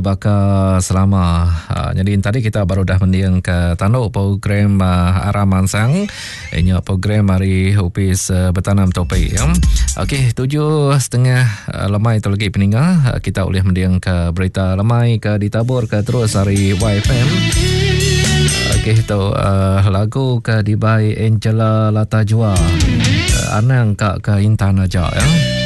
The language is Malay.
Bakal selama jadi tadi kita baru dah mendiang ke tanduk program Araman Sang ini program hari upis bertanam topi ya. Okey 7.30 lemai tu lagi peninggal kita boleh mendiang ke berita lemai ke ditabur ke terus hari YFM. Okey tu lagu ke dibai Angela Latajua Anang Kak ke Intan aja ya.